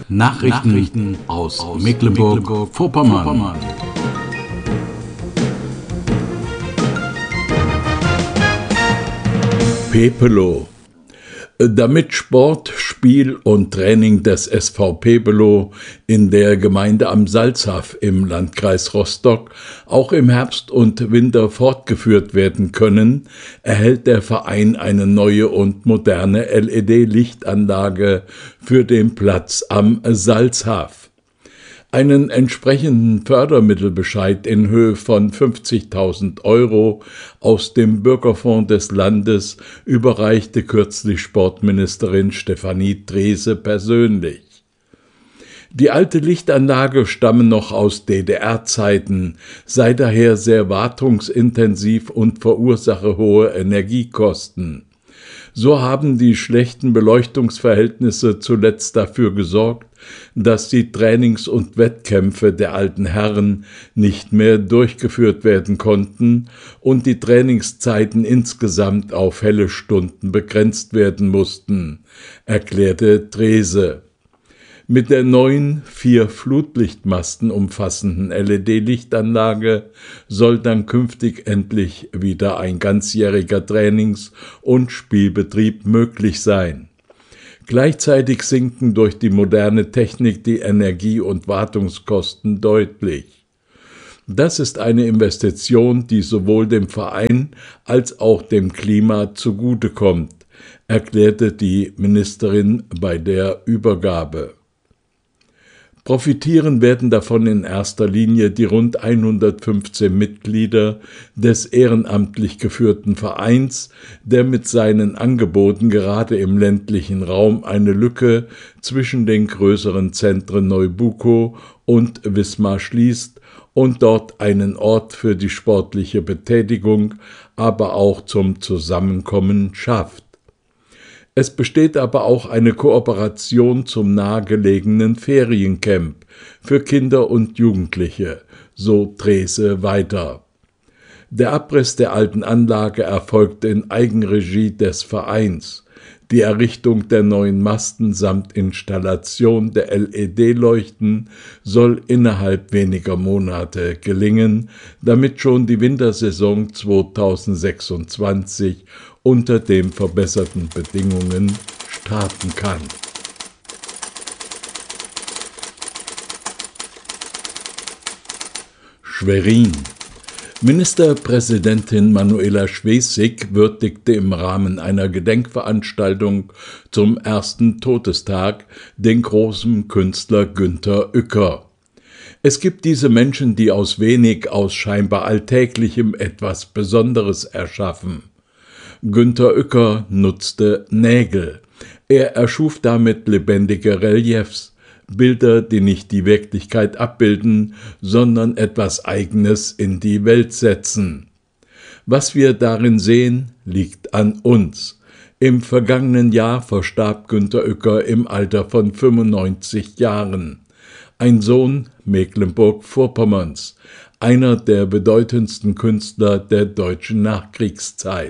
Nachrichten aus Mecklenburg-Vorpommern. Pepelo. Damit Sport, Spiel und Training des SV Pepelo in der Gemeinde am Salzach im Landkreis Rostock auch im Herbst und Winter fortgeführt werden können, erhält der Verein eine neue und moderne LED-Lichtanlage für den Platz am Salzach. Einen entsprechenden Fördermittelbescheid in Höhe von 50.000 € aus dem Bürgerfonds des Landes überreichte kürzlich Sportministerin Stefanie Drese persönlich. Die alte Lichtanlage stamme noch aus DDR-Zeiten, sei daher sehr wartungsintensiv und verursache hohe Energiekosten. So haben die schlechten Beleuchtungsverhältnisse zuletzt dafür gesorgt, dass die Trainings- und Wettkämpfe der alten Herren nicht mehr durchgeführt werden konnten und die Trainingszeiten insgesamt auf helle Stunden begrenzt werden mussten, erklärte Drese. Mit der neuen 4 Flutlichtmasten umfassenden LED-Lichtanlage soll dann künftig endlich wieder ein ganzjähriger Trainings- und Spielbetrieb möglich sein. Gleichzeitig sinken durch die moderne Technik die Energie- und Wartungskosten deutlich. Das ist eine Investition, die sowohl dem Verein als auch dem Klima zugutekommt, erklärte die Ministerin bei der Übergabe. Profitieren werden davon in erster Linie die rund 115 Mitglieder des ehrenamtlich geführten Vereins, der mit seinen Angeboten gerade im ländlichen Raum eine Lücke zwischen den größeren Zentren Neubukow und Wismar schließt und dort einen Ort für die sportliche Betätigung, aber auch zum Zusammenkommen schafft. Es besteht aber auch eine Kooperation zum nahegelegenen Feriencamp für Kinder und Jugendliche, so Drese weiter. Der Abriss der alten Anlage erfolgte in Eigenregie des Vereins. Die Errichtung der neuen Masten samt Installation der LED-Leuchten soll innerhalb weniger Monate gelingen, damit schon die Wintersaison 2026 unter den verbesserten Bedingungen starten kann. Schwerin. Ministerpräsidentin Manuela Schwesig würdigte im Rahmen einer Gedenkveranstaltung zum 1. Todestag den großen Künstler Günter Uecker. Es gibt diese Menschen, die aus wenig, aus scheinbar Alltäglichem etwas Besonderes erschaffen. Günter Uecker nutzte Nägel. Er erschuf damit lebendige Reliefs, Bilder, die nicht die Wirklichkeit abbilden, sondern etwas Eigenes in die Welt setzen. Was wir darin sehen, liegt an uns. Im vergangenen Jahr verstarb Günter Uecker im Alter von 95 Jahren. Ein Sohn Mecklenburg-Vorpommerns, einer der bedeutendsten Künstler der deutschen Nachkriegszeit.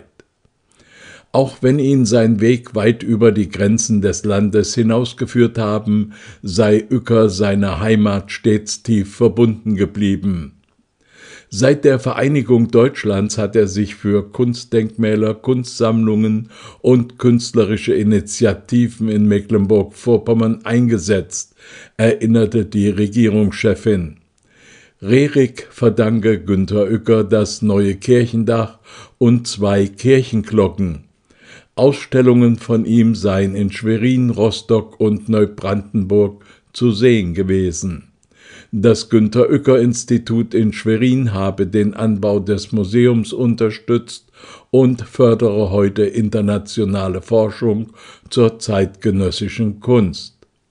Auch wenn ihn sein Weg weit über die Grenzen des Landes hinausgeführt haben, sei Uecker seiner Heimat stets tief verbunden geblieben. Seit der Vereinigung Deutschlands hat er sich für Kunstdenkmäler, Kunstsammlungen und künstlerische Initiativen in Mecklenburg-Vorpommern eingesetzt, erinnerte die Regierungschefin. Rerik verdanke Günter Uecker das neue Kirchendach und 2 Kirchenglocken. Ausstellungen von ihm seien in Schwerin, Rostock und Neubrandenburg zu sehen gewesen. Das Günter-Uecker-Institut in Schwerin habe den Anbau des Museums unterstützt und fördere heute internationale Forschung zur zeitgenössischen Kunst.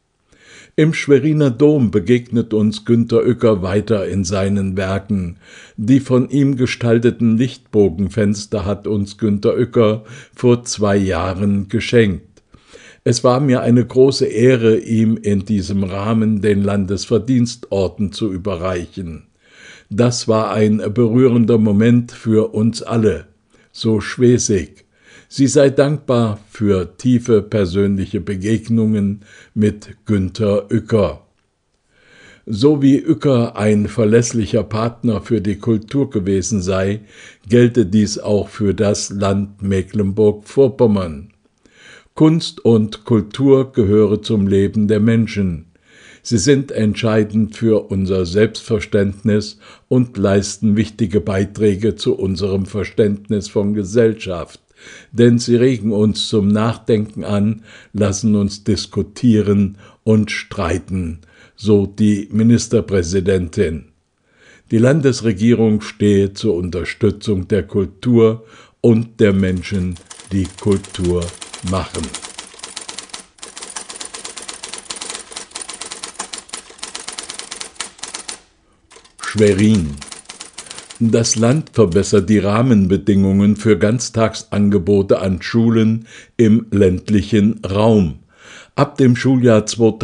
Im Schweriner Dom begegnet uns Günter Uecker weiter in seinen Werken. Die von ihm gestalteten Lichtbogenfenster hat uns Günter Uecker vor 2 Jahren geschenkt. Es war mir eine große Ehre, ihm in diesem Rahmen den Landesverdienstorden zu überreichen. Das war ein berührender Moment für uns alle, so Schwesig. Sie sei dankbar für tiefe persönliche Begegnungen mit Günter Uecker. So wie Uecker ein verlässlicher Partner für die Kultur gewesen sei, gelte dies auch für das Land Mecklenburg-Vorpommern. Kunst und Kultur gehöre zum Leben der Menschen. Sie sind entscheidend für unser Selbstverständnis und leisten wichtige Beiträge zu unserem Verständnis von Gesellschaft, denn sie regen uns zum Nachdenken an, lassen uns diskutieren und streiten, so die Ministerpräsidentin. Die Landesregierung stehe zur Unterstützung der Kultur und der Menschen, die Kultur machen. Schwerin. Das Land verbessert die Rahmenbedingungen für Ganztagsangebote an Schulen im ländlichen Raum. Ab dem Schuljahr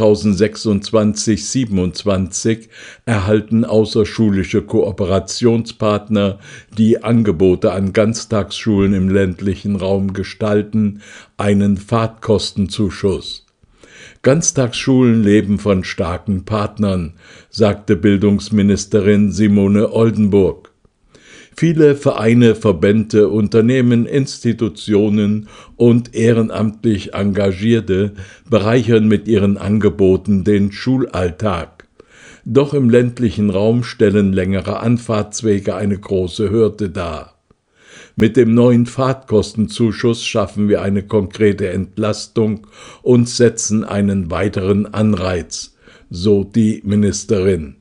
2026/27 erhalten außerschulische Kooperationspartner, die Angebote an Ganztagsschulen im ländlichen Raum gestalten, einen Fahrtkostenzuschuss. Ganztagsschulen leben von starken Partnern, sagte Bildungsministerin Simone Oldenburg. Viele Vereine, Verbände, Unternehmen, Institutionen und ehrenamtlich Engagierte bereichern mit ihren Angeboten den Schulalltag. Doch im ländlichen Raum stellen längere Anfahrtswege eine große Hürde dar. Mit dem neuen Fahrtkostenzuschuss schaffen wir eine konkrete Entlastung und setzen einen weiteren Anreiz, so die Ministerin.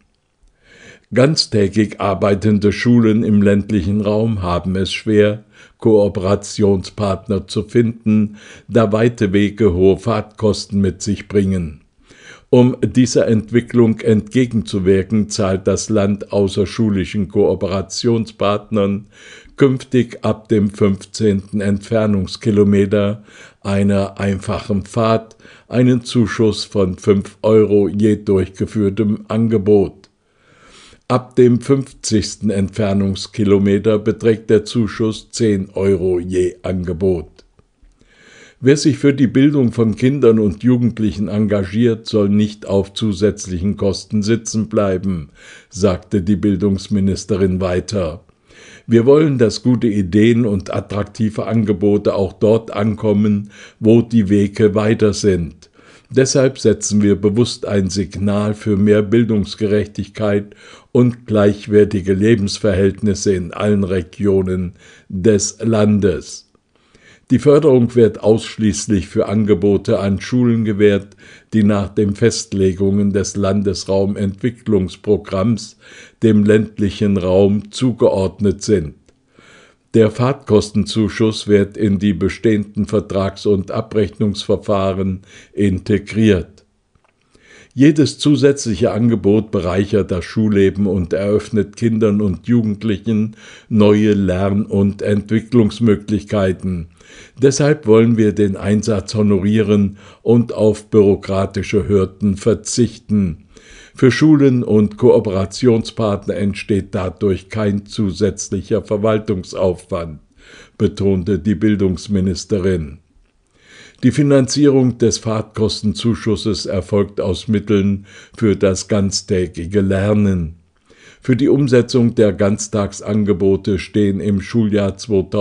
Ganztägig arbeitende Schulen im ländlichen Raum haben es schwer, Kooperationspartner zu finden, da weite Wege hohe Fahrtkosten mit sich bringen. Um dieser Entwicklung entgegenzuwirken, zahlt das Land außerschulischen Kooperationspartnern künftig ab dem 15. Entfernungskilometer einer einfachen Fahrt einen Zuschuss von 5 € je durchgeführtem Angebot. Ab dem 50. Entfernungskilometer beträgt der Zuschuss 10 € je Angebot. Wer sich für die Bildung von Kindern und Jugendlichen engagiert, soll nicht auf zusätzlichen Kosten sitzen bleiben, sagte die Bildungsministerin weiter. Wir wollen, dass gute Ideen und attraktive Angebote auch dort ankommen, wo die Wege weiter sind. Deshalb setzen wir bewusst ein Signal für mehr Bildungsgerechtigkeit und gleichwertige Lebensverhältnisse in allen Regionen des Landes. Die Förderung wird ausschließlich für Angebote an Schulen gewährt, die nach den Festlegungen des Landesraumentwicklungsprogramms dem ländlichen Raum zugeordnet sind. Der Fahrtkostenzuschuss wird in die bestehenden Vertrags- und Abrechnungsverfahren integriert. Jedes zusätzliche Angebot bereichert das Schulleben und eröffnet Kindern und Jugendlichen neue Lern- und Entwicklungsmöglichkeiten. Deshalb wollen wir den Einsatz honorieren und auf bürokratische Hürden verzichten. Für Schulen und Kooperationspartner entsteht dadurch kein zusätzlicher Verwaltungsaufwand, betonte die Bildungsministerin. Die Finanzierung des Fahrtkostenzuschusses erfolgt aus Mitteln für das ganztägige Lernen. Für die Umsetzung der Ganztagsangebote stehen im Schuljahr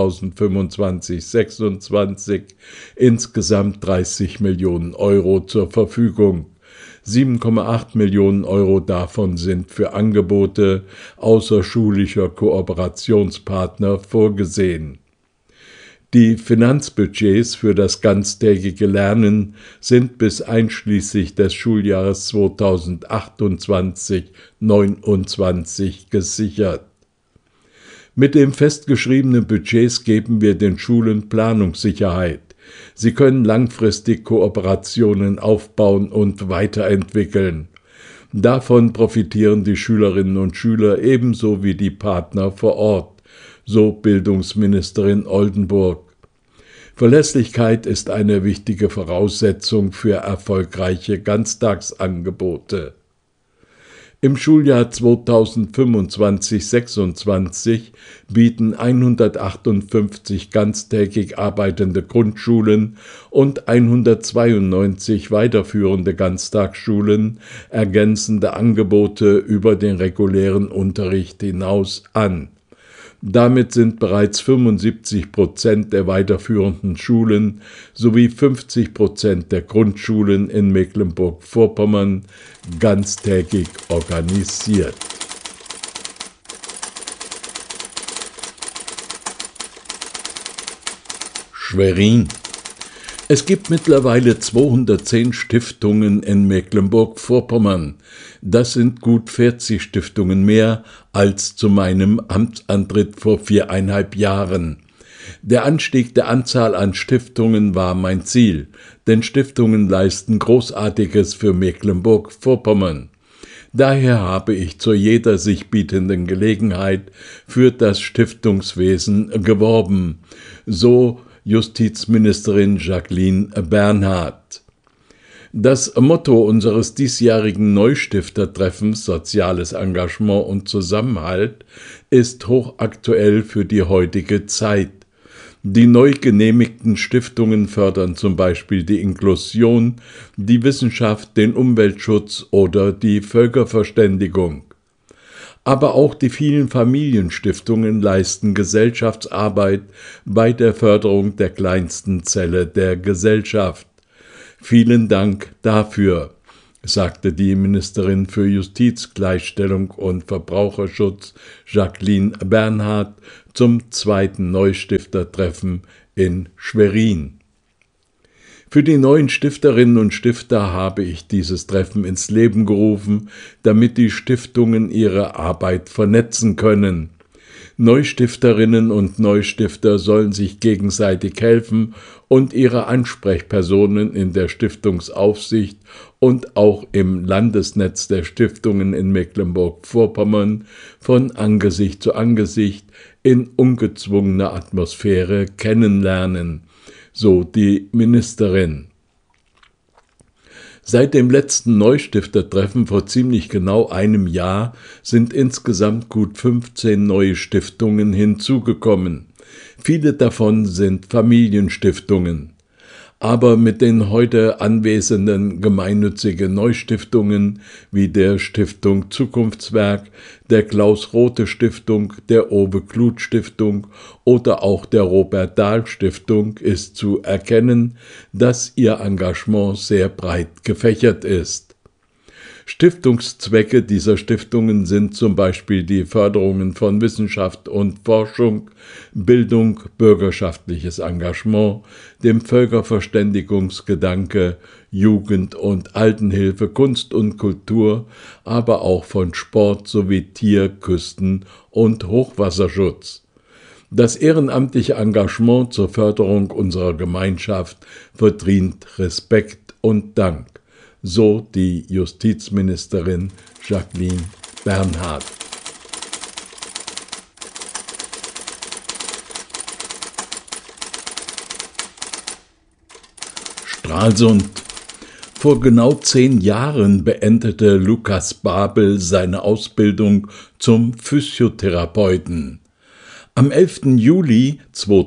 2025/26 insgesamt 30 Millionen € zur Verfügung. 7,8 Millionen € davon sind für Angebote außerschulischer Kooperationspartner vorgesehen. Die Finanzbudgets für das ganztägige Lernen sind bis einschließlich des Schuljahres 2028/29 gesichert. Mit den festgeschriebenen Budgets geben wir den Schulen Planungssicherheit. Sie können langfristig Kooperationen aufbauen und weiterentwickeln. Davon profitieren die Schülerinnen und Schüler ebenso wie die Partner vor Ort, so Bildungsministerin Oldenburg. Verlässlichkeit ist eine wichtige Voraussetzung für erfolgreiche Ganztagsangebote. Im Schuljahr 2025/26 bieten 158 ganztägig arbeitende Grundschulen und 192 weiterführende Ganztagsschulen ergänzende Angebote über den regulären Unterricht hinaus an. Damit sind bereits 75% der weiterführenden Schulen sowie 50% der Grundschulen in Mecklenburg-Vorpommern ganztägig organisiert. Schwerin. Es gibt mittlerweile 210 Stiftungen in Mecklenburg-Vorpommern. Das sind gut 40 Stiftungen mehr als zu meinem Amtsantritt vor 4,5 Jahren. Der Anstieg der Anzahl an Stiftungen war mein Ziel, denn Stiftungen leisten Großartiges für Mecklenburg-Vorpommern. Daher habe ich zu jeder sich bietenden Gelegenheit für das Stiftungswesen geworben, so Justizministerin Jacqueline Bernhard. Das Motto unseres diesjährigen Neustiftertreffens Soziales Engagement und Zusammenhalt ist hochaktuell für die heutige Zeit. Die neu genehmigten Stiftungen fördern zum Beispiel die Inklusion, die Wissenschaft, den Umweltschutz oder die Völkerverständigung. Aber auch die vielen Familienstiftungen leisten Gesellschaftsarbeit bei der Förderung der kleinsten Zelle der Gesellschaft. Vielen Dank dafür, sagte die Ministerin für Justiz, Gleichstellung und Verbraucherschutz Jacqueline Bernhard zum 2. Neustiftertreffen in Schwerin. Für die neuen Stifterinnen und Stifter habe ich dieses Treffen ins Leben gerufen, damit die Stiftungen ihre Arbeit vernetzen können. Neustifterinnen und Neustifter sollen sich gegenseitig helfen und ihre Ansprechpersonen in der Stiftungsaufsicht und auch im Landesnetz der Stiftungen in Mecklenburg-Vorpommern von Angesicht zu Angesicht in ungezwungener Atmosphäre kennenlernen, so die Ministerin. Seit dem letzten Neustiftertreffen vor ziemlich genau einem Jahr sind insgesamt gut 15 neue Stiftungen hinzugekommen. Viele davon sind Familienstiftungen. Aber mit den heute anwesenden gemeinnützigen Neustiftungen wie der Stiftung Zukunftswerk, der Klaus-Rothe-Stiftung, der Owe-Kluth-Stiftung oder auch der Robert-Dahl-Stiftung ist zu erkennen, dass ihr Engagement sehr breit gefächert ist. Stiftungszwecke dieser Stiftungen sind zum Beispiel die Förderungen von Wissenschaft und Forschung, Bildung, bürgerschaftliches Engagement, dem Völkerverständigungsgedanke, Jugend- und Altenhilfe, Kunst und Kultur, aber auch von Sport sowie Tier-, Küsten- und Hochwasserschutz. Das ehrenamtliche Engagement zur Förderung unserer Gemeinschaft verdient Respekt und Dank. So die Justizministerin Jacqueline Bernhard. Stralsund. Vor genau 10 Jahren beendete Lukas Babel seine Ausbildung zum Physiotherapeuten. Am 11. Juli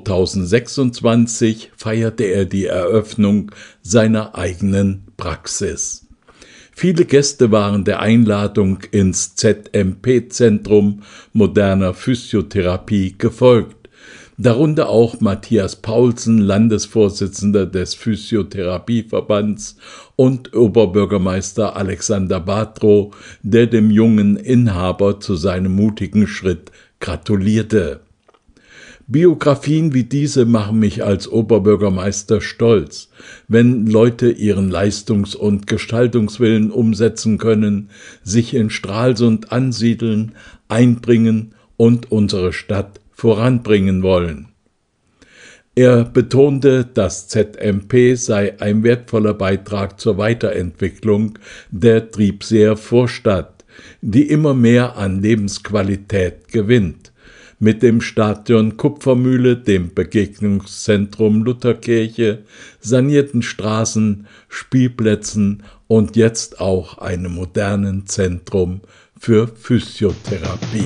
2026 feierte er die Eröffnung seiner eigenen Praxis. Viele Gäste waren der Einladung ins ZMP-Zentrum moderner Physiotherapie gefolgt, darunter auch Matthias Paulsen, Landesvorsitzender des Physiotherapieverbands, und Oberbürgermeister Alexander Bartrow, der dem jungen Inhaber zu seinem mutigen Schritt gratulierte. Biografien wie diese machen mich als Oberbürgermeister stolz, wenn Leute ihren Leistungs- und Gestaltungswillen umsetzen können, sich in Stralsund ansiedeln, einbringen und unsere Stadt voranbringen wollen. Er betonte, das ZMP sei ein wertvoller Beitrag zur Weiterentwicklung der Triebseer Vorstadt, die immer mehr an Lebensqualität gewinnt. mit dem Stadion Kupfermühle, dem Begegnungszentrum Lutherkirche, sanierten Straßen, Spielplätzen und jetzt auch einem modernen Zentrum für Physiotherapie.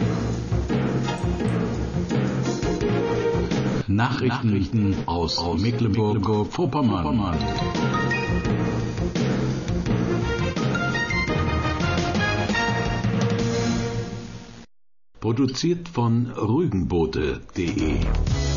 Nachrichten aus Mecklenburg-Vorpommern. Produziert von rügenbote.de